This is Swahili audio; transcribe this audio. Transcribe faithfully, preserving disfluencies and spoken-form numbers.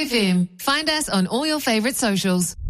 F M. Find us on all your favourite socials.